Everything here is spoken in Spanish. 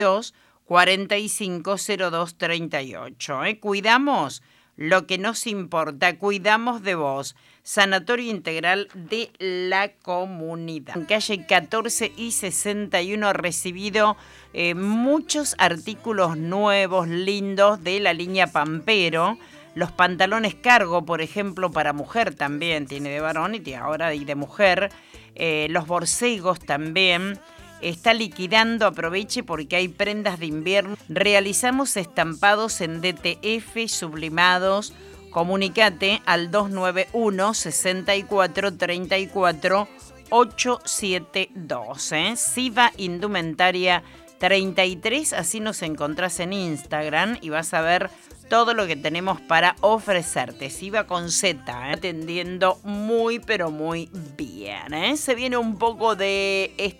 450238. Cuidamos lo que nos importa, cuidamos de vos. Sanatorio Integral de la Comunidad. En calle 14 y 61 ha recibido muchos artículos nuevos, lindos, de la línea Pampero. Los pantalones cargo, por ejemplo, para mujer también, tiene de varón y ahora de mujer. Los borcegos también. Está liquidando, aproveche porque hay prendas de invierno. Realizamos estampados en DTF, sublimados. Comunicate al 291 64 34 872. Siva Indumentaria 33, así nos encontrás en Instagram y vas a ver todo lo que tenemos para ofrecerte. Siva con Z, atendiendo muy pero muy bien. Se viene un poco de